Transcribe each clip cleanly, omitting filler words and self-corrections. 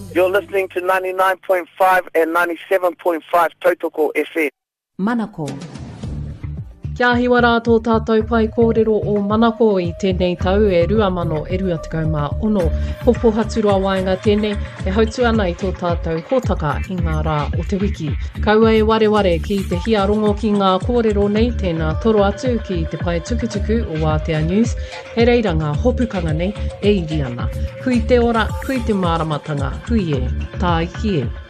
You're listening to 99.5 and 97.5 Tautoko FM. Manako. Kia hiwa rātou tātou pai kōrero o Manako I tēnei tau e 2026. Popo haturua waenga tēnei e hautu ana I tō tātou hōtaka I ngā rā o te wiki. Kaua e wareware ki te hiarongo ki ngā kōrero nei tēnā toro atu ki te pai tukutuku o Wātea News. He reira ngā hopukanga nei e iri ana. Hui te ora, hui te māramatanga, hui e, tā iki e.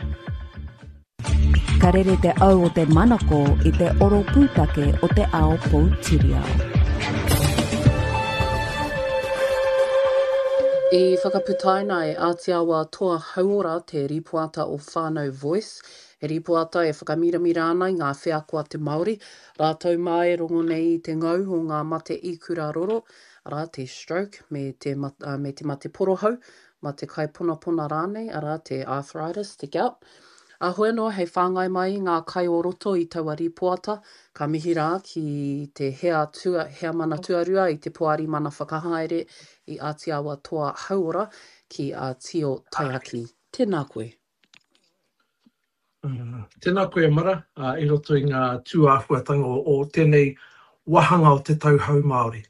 Ka rere te au o te Manako I te oro pūtake o te ao Poutireo. I whakaputaina e Ātiawa toa hauora te ripuata o Whānau Voice. He ripuata e whakamiramira ana I ngā wheakoa te Māori. Rātou mai rongo nei I te ngau o ngā mate ikura roro. Ara te stroke me te mate porohau, ma te kaipunapuna rānei, ara te arthritis, te gout. A hoe noa hei whāngai mai ngā kai o roto I taua ripoata, ka mihi rā ki te hea mana tuarua I te poari mana whakahaere I Ātiawa toa hauora ki a Tio Taiaki. Tēnā koe. Tēnā koe Mara, I roto I ngā tūāhuatanga o tēnei wahanga o te tauhau Māori.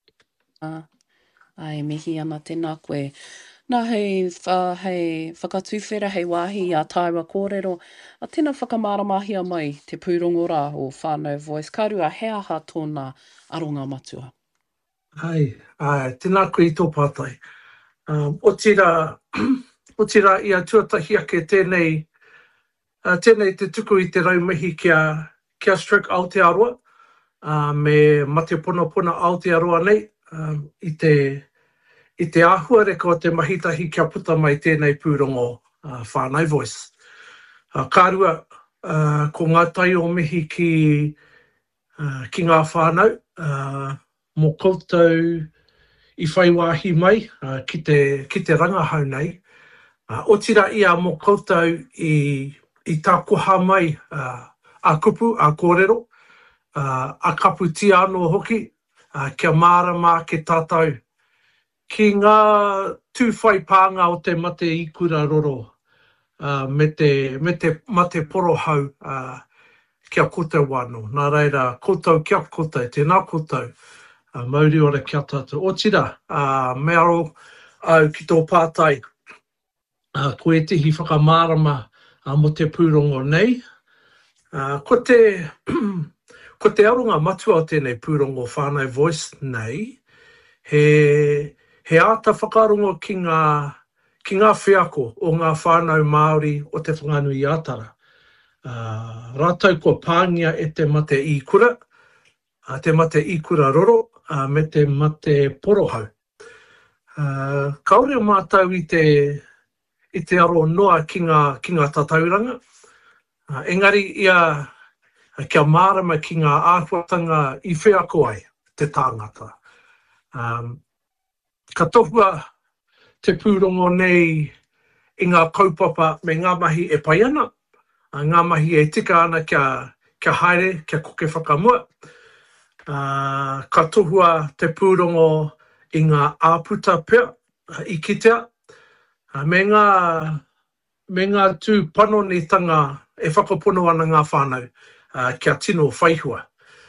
Ai, mihi ana tēnā koe. Nā hei whakatuwhera hei wāhi a Taiwa kōrero, a tēnā whakamaramahia mai te pūrongo rā o Whānau Voice. Ka rua he aha tōna aronga matua. Ai, tēnā koe I tō pātai. O tira I a tuatahi ake tēnei te tuku I te raumihi kia stroke Aotearoa, me mate pona Aotearoa nei, I te āhua reka o te mahitahi kia puta mai tēnei pūrongo Whānau Voice. Kārua, ko ngā tai o mihi ki ngā whānau, mō koutou I whai wāhi mai ki te rangahau nei. O tira ia mō koutou I tā koha mai a kupu, a kōrero, a kaputi anō hoki, kia mārama ke tātou. Ki ngā tūwhai pānga o te mate ikura roro, me te mate porohau kia koutou wāno. Nā reira, koutou kia koutou, tēnā koutou, mauri ora kia tātou. O tira, me aro au ki tō pātai, ko e tihi whakamārama mo te pūrongo nei. Ko te aronga matua o tēnei pūrongo Whānau Voice nei, he āta whakarongo ki ngā whiako o ngā whānau Māori o te whanganui ātara. Rātou ko pāngia e te mate ikura, te mate ikura roro, me te mate porohau. Kaore o mātou I te aro noa ki ngā tatauranga. Engari ia kia mārama ki ngā āhuatanga I whiako ai, te tāngata. Ka tohua te pūrongo nei I ngā kaupapa me ngā mahi e pai ana, ngā mahi e tika ana kia haere, kia koke whakamua. Ka tohua te pūrongo I ngā āputa pea, I kitea, me ngā tū panonitanga e whakapono ana ngā whānau kia tino whaihua.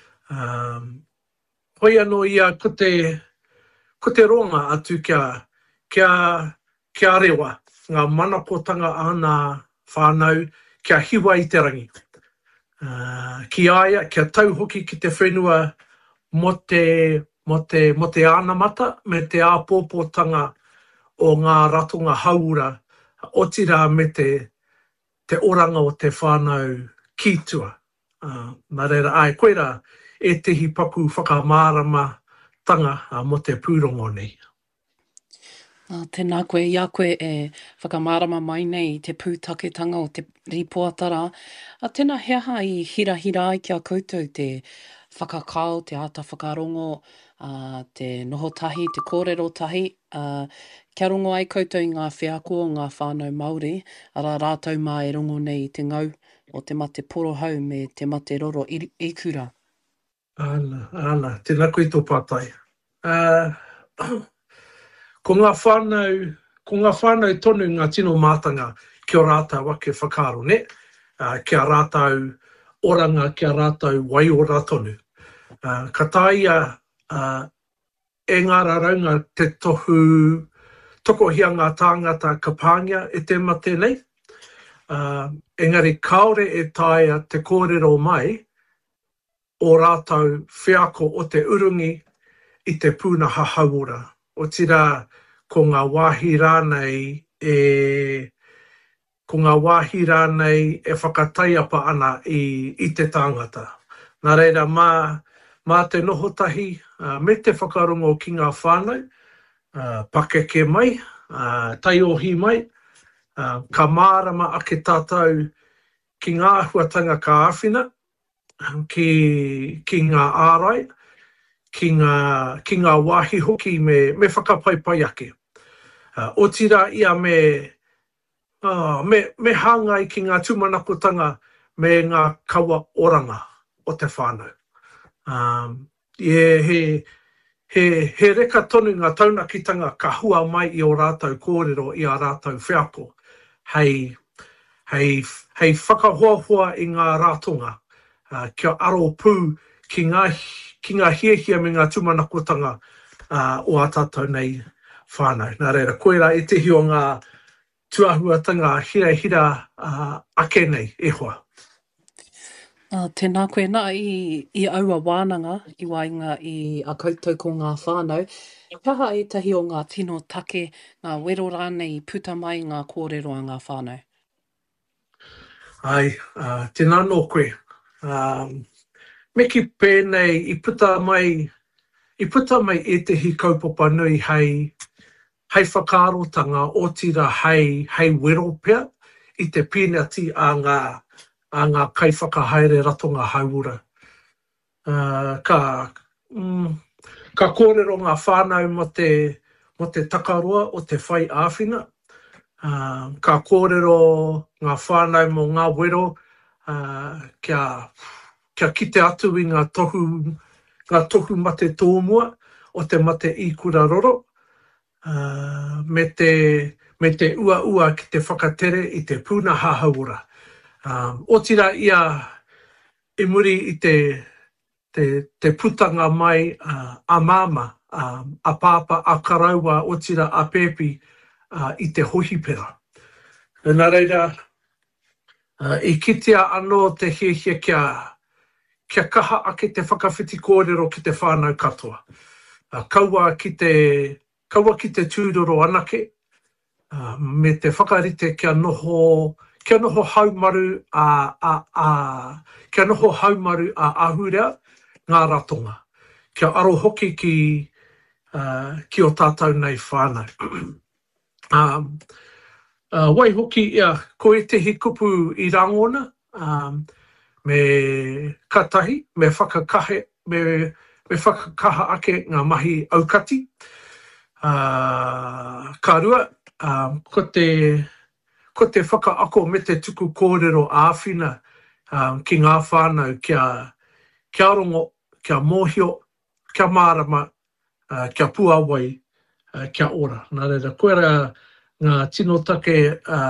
Hoi anō ia ko te ronga atu kia rewa, ngā manakotanga ana whānau kia hiwa I te rangi. Ki aia, kia tau hoki ki te whenua mo te ānamata me te āpōpōtanga o ngā ratonga haura, o tira me te oranga o te whānau kītua. Nā reira, ai, koera e tehi paku whakamārama tanga mo te pūrongo nei. Tēnā koe, ia koe e whakamārama mai nei te pūtaketanga o te ripoatara. Tēnā heaha I hira ai kia koutou te whakakao, te ata whakarongo, te noho tahi, te kōrero tahi. Kia rongo ai koutou I ngā whiako o ngā whānau Māori, ara rātou mai e rongo nei te ngau o te mate porohau me te mate roro ikura. Ana, tēnā koe tō pātai. Ko ngā whānau ko ngā whānau tonu ngā tino mātanga ki o rātou ake whakaro, ne? Kia rātou oranga, kia rātou wai ora tonu. Ka taia e ngā raunga te tokohia ngā tāngata ka pāngia e te mate nei. Engari kaore e taia te kōrero mai o rātou whiako o te urungi i te pūnaha hauora. O tira ko ngā wāhi rānei e whakataiapa ana i te tāngata. Nā reira, mā te nohotahi, me te whakarongo ki ngā whānau, pakeke mai, taiohi mai, ka mārama ake tātou ki ngā huatanga ka āwhina, ki ngā ārai, ki ngā wāhi hoki me whakapaipai ake. O tira ia me hāngai ki ngā tūmanakotanga me ngā kawa oranga o te whānau. He reka tonu ngā taunakitanga ka hua mai i o rātou kōrero i a rātou whiako. Hei whakahoahua i ngā rātonga. Kia aro pū ki ngā hiehia me ngā tūmanakotanga o a tātou nei whānau. Nā reira, koera e tehi o ngā tuahuatanga hira ake nei, e hoa. Tēnā koe nā i aua wānanga i wainga i a koutou ko ngā whānau. Kaha e tahi o ngā tino take, ngā wero rānei i puta mai ngā kōrero a ngā whānau? Ai, tēnā nō koe. Me ki pēnei i puta mai e tehi kaupapa nui hei whakarotanga o tira hei wero pea i te pīnati a ngā kaiwhakahaere ratonga hauora. Ka kōrero ngā whānau mo te takaroa o te whai āwhina. Ka kōrero ngā whānau mo ngā wero kia kite atu i ngā tohu mate tōmua o te mate i kura roro. Me te ua ki te whakatere i te pūnaha hauora. O tira ia e muri i te putanga mai a māma, a pāpa, a karaua, o tira a pēpi i te hohipera. Nā reira, i kitea anō te hiehia kia kaha ake te whakawhiti kōrero ki te whānau katoa. Kaua ki te tūroro anake, me te whakarite kia noho haumaru a ahurea ngā ratonga. Kia aro hoki ki o tātou nei whānau. Wai hoki ia, ko e tehi kupu i rangona, me katahi, me whakakaha ake ngā mahi aukati. Ka rua, ko te whakaako me te tuku kōrero āwhina ki ngā whānau kia rongo, kia mōhio, kia mārama, kia puawai, kia ora. Nā reira, koera ngā tino take